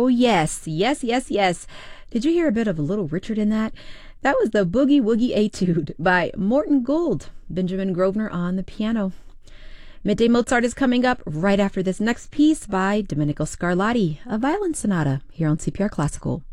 Oh, yes, yes, yes, yes. Did you hear a bit of Little Richard in that? That was the Boogie Woogie Etude by Morton Gould, Benjamin Grosvenor on the piano. Midday Mozart is coming up right after this next piece by Domenico Scarlatti, a violin sonata, here on CPR Classical.